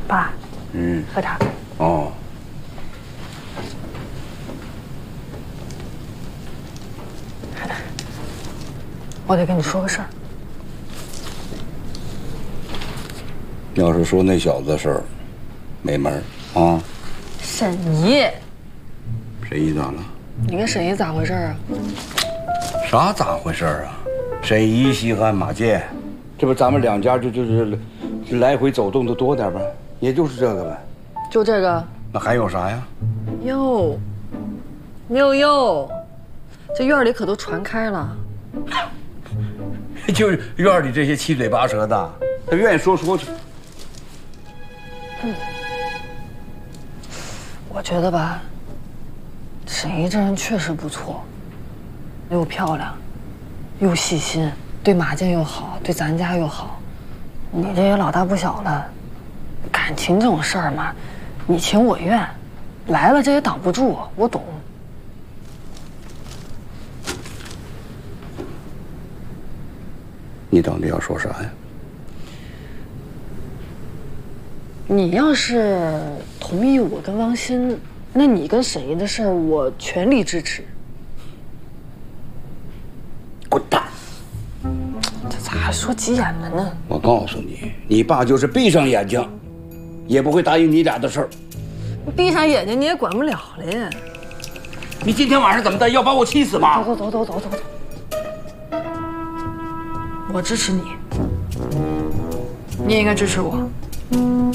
爸，喝茶。 哦。 我得跟你说个事儿。 要是说那小子的事儿，没门儿啊！ 沈怡， 沈怡咋了？ 你跟沈怡咋回事啊？ 啥咋回事啊？沈怡稀罕马健，这不咱们两家就是来回走动的多点吧，也就是这个呗。 就这个？ 那还有啥呀？ 哟，这院里可都传开了。 就是院里这些七嘴八舌的，他愿意说去。 我觉得吧，沈怡这人确实不错，又漂亮，又细心，对马健又好，对咱家又好。你这也老大不小了，感情这种事儿嘛，你情我愿，来了这也挡不住，我懂。 你到底要说啥呀？ 你要是同意我跟汪鑫，那你跟沈怡的事儿我全力支持。 滚蛋！ 这咋还说急眼了呢？ 我告诉你，你爸就是闭上眼睛，也不会答应你俩的事儿。 闭上眼睛你也管不了了呀。 你今天晚上怎么的？要把我气死吗？ 走。我支持你，你也应该支持我。